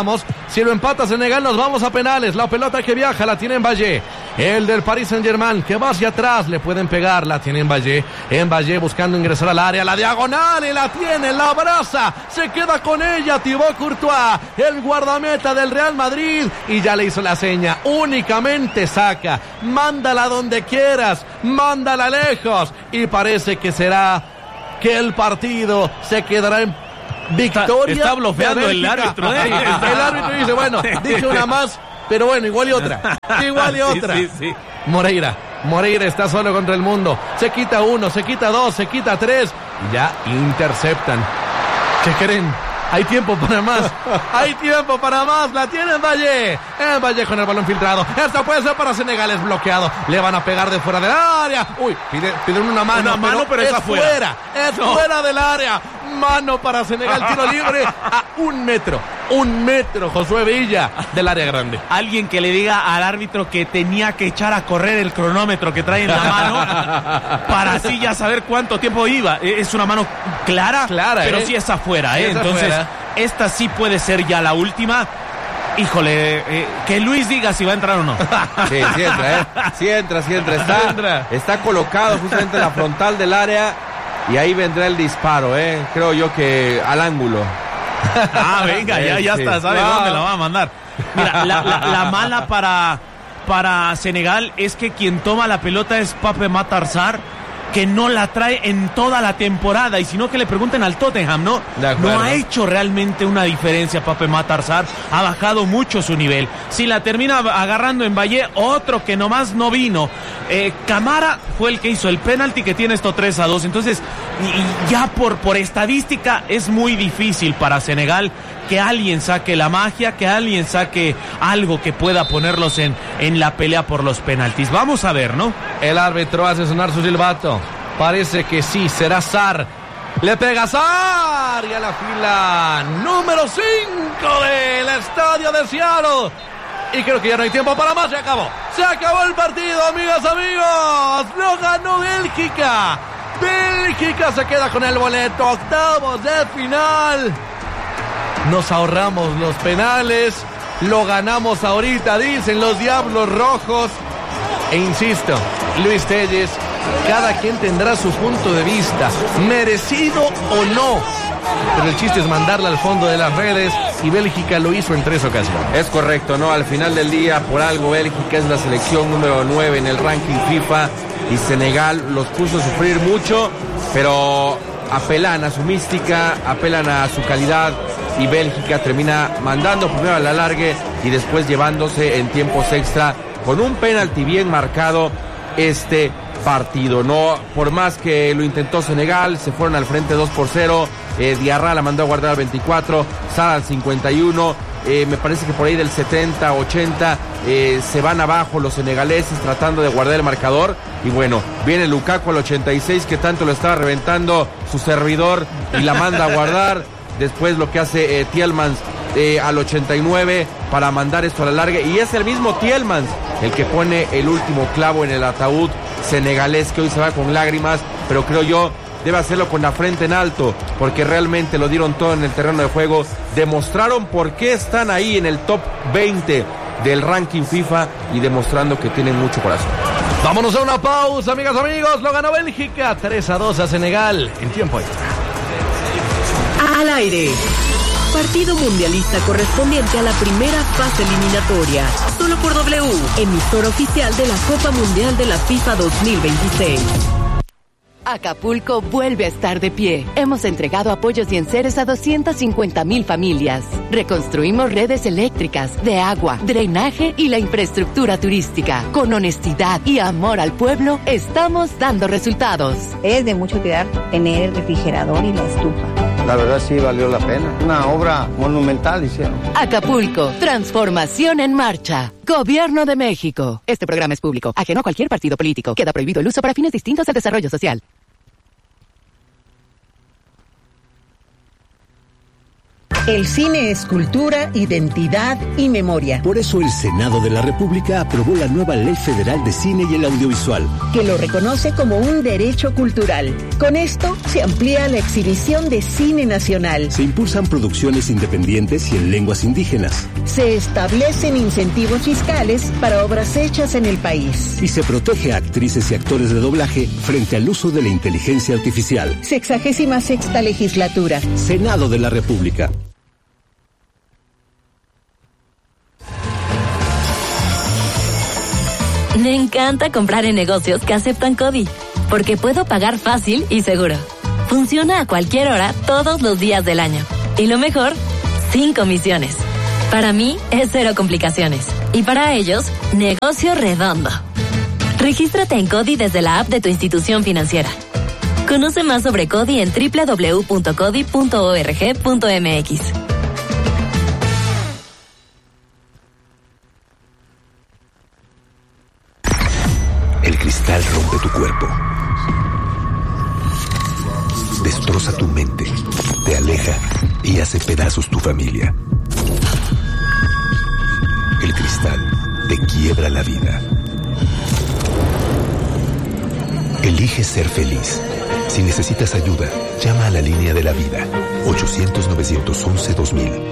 Si lo empata Senegal, nos vamos a penales. La pelota que viaja la tiene Mbaye. El del Paris Saint-Germain que va hacia atrás, le pueden pegar, la tiene Mbaye. Mbaye buscando ingresar al área, la diagonal y la tiene, la abraza, se queda con ella Thibaut Courtois, el guardameta del Real Madrid, y ya le hizo la seña, únicamente saca, mándala donde quieras, mándala lejos, y parece que será que el partido se quedará en victoria. Está blofeando el árbitro. El árbitro dice, bueno, dije una más, pero bueno, igual y otra. Igual y otra. Sí. Moreira está solo contra el mundo. Se quita uno, se quita dos, se quita tres. Y ya interceptan. ¿Qué creen? Hay tiempo para más. Hay tiempo para más. La tiene Mbaye. Mbaye con el balón filtrado. Esta puede ser para Senegal. Es bloqueado. Le van a pegar de fuera del área. Uy, piden una mano. Pero es afuera. Fuera del área. Mano para Senegal. Tiro libre a 1 metro. 1 metro, Josué Villa, del área grande. Alguien que le diga al árbitro que tenía que echar a correr el cronómetro que trae en la mano para así ya saber cuánto tiempo iba. Es una mano clara, pero sí es afuera. Entonces, afuera. Esta sí puede ser ya la última. Híjole, que Luis diga si va a entrar o no. Sí entra. Está colocado justamente en la frontal del área y ahí vendrá el disparo, creo yo que al ángulo. Venga, ya está, ¿sabe dónde la va a mandar? Mira, la mala para Senegal es que quien toma la pelota es Pape Matar Sarr, que no la trae en toda la temporada, y si no que le pregunten al Tottenham, ¿no? No ha hecho realmente una diferencia Pape Matar Sarr, ha bajado mucho su nivel. Si la termina agarrando en Mbaye, otro que nomás no vino. Camara fue el que hizo el penalti que tiene esto 3-2, entonces y ya por estadística es muy difícil para Senegal que alguien saque la magia, que alguien saque algo que pueda ponerlos en la pelea por los penaltis. Vamos a ver, ¿no? El árbitro hace sonar su silbato. Parece que sí, será Sarr. Le pega Sarr y a la fila número 5 del estadio de Seattle. Y creo que ya no hay tiempo para más, se acabó. Se acabó el partido, amigas, amigos. Lo ganó Bélgica. Bélgica se queda con el boleto. Octavos de final. Nos ahorramos los penales, lo ganamos ahorita, dicen los Diablos Rojos. E insisto, Luis Telles, cada quien tendrá su punto de vista, merecido o no. Pero el chiste es mandarla al fondo de las redes y Bélgica lo hizo en 3 ocasiones. Es correcto, ¿no? Al final del día, por algo, Bélgica es la selección número 9 en el ranking FIFA y Senegal los puso a sufrir mucho, pero apelan a su mística, apelan a su calidad y Bélgica termina mandando primero a la alargue y después llevándose en tiempos extra con un penalti bien marcado este partido. No, por más que lo intentó Senegal, se fueron al frente 2-0. Diarra la mandó a guardar al 24, Sarr al 51. Me parece que por ahí del 70-80 se van abajo los senegaleses tratando de guardar el marcador. Y bueno, viene Lukaku al 86 que tanto lo estaba reventando su servidor y la manda a guardar. Después lo que hace Tielemans al 89 para mandar esto a la larga. Y es el mismo Tielemans el que pone el último clavo en el ataúd senegalés que hoy se va con lágrimas. Pero creo yo debe hacerlo con la frente en alto, porque realmente lo dieron todo en el terreno de juego. Demostraron por qué están ahí en el top 20 del ranking FIFA y demostrando que tienen mucho corazón. Vámonos a una pausa, amigas, amigos. Lo ganó Bélgica 3-2 a Senegal en tiempo extra. Al aire. Partido mundialista correspondiente a la primera fase eliminatoria. Solo por W, emisor oficial de la Copa Mundial de la FIFA 2026. Acapulco vuelve a estar de pie. Hemos entregado apoyos y enseres a 250,000 familias. Reconstruimos redes eléctricas, de agua, drenaje y la infraestructura turística. Con honestidad y amor al pueblo, estamos dando resultados. Es de mucho cuidar tener el refrigerador y la estufa. La verdad sí valió la pena. Una obra monumental hicieron. Acapulco, transformación en marcha. Gobierno de México. Este programa es público, ajeno a cualquier partido político. Queda prohibido el uso para fines distintos al desarrollo social. El cine es cultura, identidad y memoria. Por eso el Senado de la República aprobó la nueva Ley Federal de Cine y el Audiovisual, que lo reconoce como un derecho cultural. Con esto se amplía la exhibición de cine nacional. Se impulsan producciones independientes y en lenguas indígenas. Se establecen incentivos fiscales para obras hechas en el país. Y se protege a actrices y actores de doblaje frente al uso de la inteligencia artificial. 66ª legislatura. Senado de la República. Me encanta comprar en negocios que aceptan CODI, porque puedo pagar fácil y seguro. Funciona a cualquier hora, todos los días del año. Y lo mejor, sin comisiones. Para mí, es cero complicaciones. Y para ellos, negocio redondo. Regístrate en CODI desde la app de tu institución financiera. Conoce más sobre CODI en www.codi.org.mx. El cristal rompe tu cuerpo, destroza tu mente, te aleja y hace pedazos tu familia. El cristal te quiebra la vida. Elige ser feliz. Si necesitas ayuda, llama a la línea de la vida, 800-911-2000.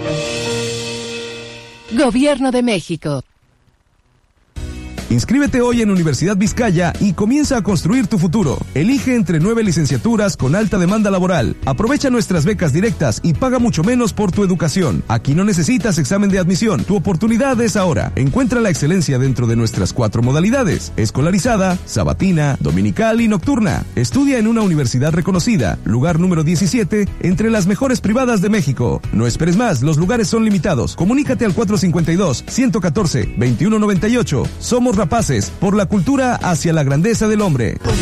Gobierno de México. Inscríbete hoy en Universidad Vizcaya y comienza a construir tu futuro. Elige entre 9 licenciaturas con alta demanda laboral. Aprovecha nuestras becas directas y paga mucho menos por tu educación. Aquí no necesitas examen de admisión. Tu oportunidad es ahora. Encuentra la excelencia dentro de nuestras 4 modalidades: escolarizada, sabatina, dominical y nocturna. Estudia en una universidad reconocida, lugar número 17 entre las mejores privadas de México. No esperes más, los lugares son limitados. Comunícate al 452-114-2198. Somos Rapaces, por la cultura hacia la grandeza del hombre.